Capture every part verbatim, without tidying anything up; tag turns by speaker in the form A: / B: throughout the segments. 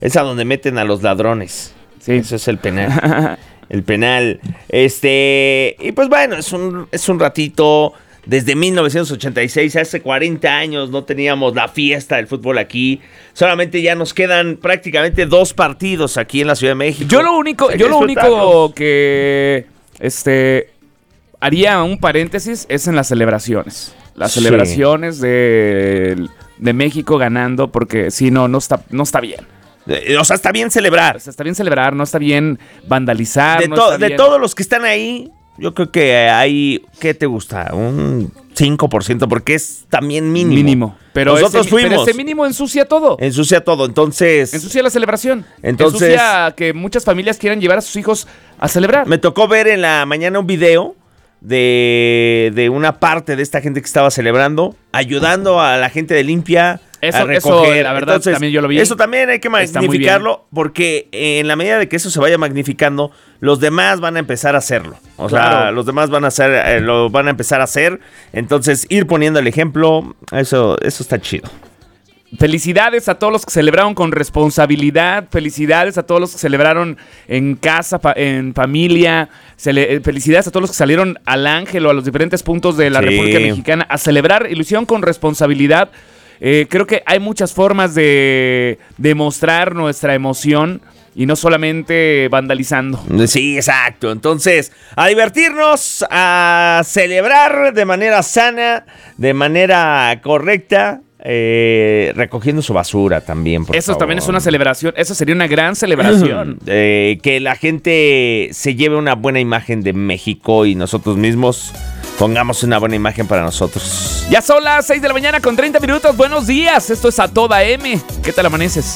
A: Es a donde meten a los ladrones.
B: Sí.
A: Eso es el penal. El penal. Este. Y pues bueno, es un, es un ratito. Desde mil novecientos ochenta y seis, hace cuarenta años, no teníamos la fiesta del fútbol aquí. Solamente ya nos quedan prácticamente dos partidos aquí en la Ciudad de México.
B: Yo lo único, yo lo único que este haría un paréntesis es en las celebraciones. Las
A: Sí.
B: celebraciones de, de México ganando, porque si no, no está, no está bien.
A: Eh, O sea, está bien celebrar.
B: O sea, está bien celebrar, no está bien vandalizar.
A: De,
B: no
A: to-
B: está
A: de
B: bien-
A: todos los que están ahí, yo creo que hay, ¿qué te gusta? Un cinco por ciento, porque es también mínimo.
B: Mínimo. Pero
A: Nosotros
B: ese,
A: fuimos.
B: Pero ese mínimo ensucia todo.
A: Ensucia todo, entonces...
B: Ensucia la celebración.
A: Entonces-
B: Ensucia que muchas familias quieran llevar a sus hijos a celebrar.
A: Me tocó ver en la mañana un video de, de una parte de esta gente que estaba celebrando, ayudando a la gente de limpia
B: Eso-
A: a recoger.
B: eso, la verdad, también yo lo vi.
A: Eso también hay que
B: Está muy
A: magnificarlo, porque en la medida de que eso se vaya magnificando, los demás van a empezar a hacerlo. O sea,
B: Claro.
A: los demás van a hacer, eh, lo van a empezar a hacer. Entonces, ir poniendo el ejemplo, eso, eso está chido.
B: Felicidades a todos los que celebraron con responsabilidad. Felicidades a todos los que celebraron en casa, fa- en familia. Cele- eh, felicidades a todos los que salieron al Ángel o a los diferentes puntos de la
A: Sí.
B: República Mexicana a celebrar y lo hicieron con responsabilidad. Eh, creo que hay muchas formas de demostrar nuestra emoción y no solamente vandalizando.
A: Sí, exacto. Entonces, a divertirnos, a celebrar de manera sana, de manera correcta, eh, recogiendo su basura también, por
B: Eso
A: favor.
B: también es una celebración. Eso sería una gran celebración.
A: Eh, que la gente se lleve una buena imagen de México y nosotros mismos pongamos una buena imagen para nosotros.
B: Ya son las seis de la mañana con treinta minutos. Buenos días. Esto es A Toda M. ¿Qué tal amaneces?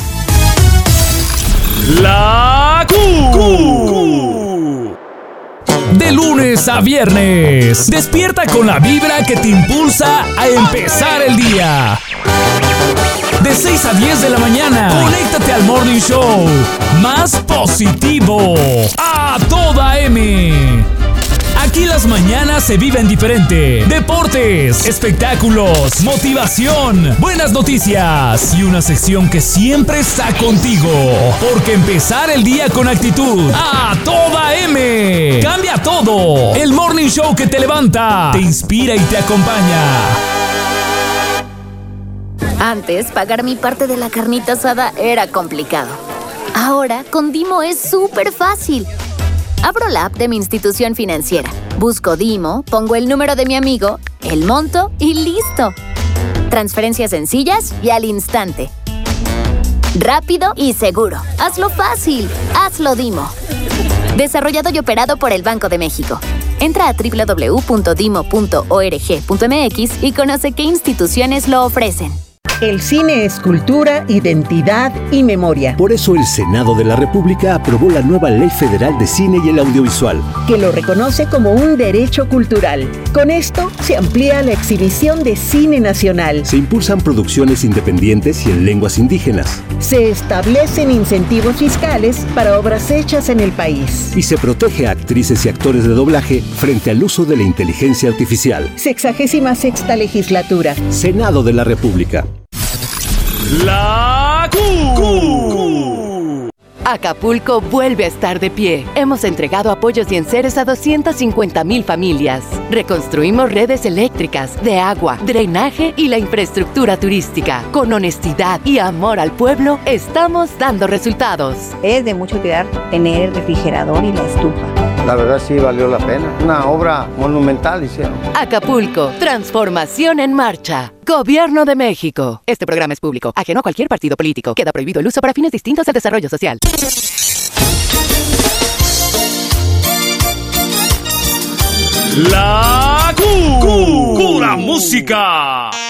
B: La Q.
C: De lunes a viernes, despierta con la vibra que te impulsa a empezar el día. De seis a diez de la mañana, conéctate al Morning Show más positivo. A Toda M. Aquí las mañanas se viven diferente. Deportes, espectáculos, motivación, buenas noticias y una sección que siempre está contigo. Porque empezar el día con actitud. A Toda M. Cambia todo. El Morning Show que te levanta, te inspira y te acompaña.
D: Antes, pagar mi parte de la carnita asada era complicado. Ahora, con Dimo es súper fácil. Abro la app de mi institución financiera, busco Dimo, pongo el número de mi amigo, el monto y listo. Transferencias sencillas y al instante. Rápido y seguro. Hazlo fácil. Hazlo Dimo. Desarrollado y operado por el Banco de México. Entra a doble u doble u doble u punto dimo punto org punto m x y conoce qué instituciones lo ofrecen.
E: El cine es cultura, identidad y memoria,
F: Por eso el Senado de la República aprobó la nueva Ley Federal de Cine y el Audiovisual.
E: que lo reconoce como un derecho cultural. Con esto se amplía la exhibición de cine nacional.
F: Se impulsan producciones independientes y en lenguas indígenas.
E: Se establecen incentivos fiscales para obras hechas en el país.
F: Y se protege a actrices y actores de doblaje frente al uso de la inteligencia artificial.
E: Sexagésima sexta legislatura.
F: Senado de la República.
B: La Q.
G: Acapulco vuelve a estar de pie. Hemos entregado apoyos y enseres a doscientas cincuenta mil familias. Reconstruimos redes eléctricas, de agua, drenaje y la infraestructura turística. Con honestidad y amor al pueblo, estamos dando resultados.
H: Es de mucha utilidad tener el refrigerador y la estufa.
I: La verdad sí valió la pena. Una obra monumental hicieron.
G: Acapulco, transformación en marcha. Gobierno de México. Este programa es público, ajeno a cualquier partido político. Queda prohibido el uso para fines distintos al desarrollo social.
C: La Q. Pura música.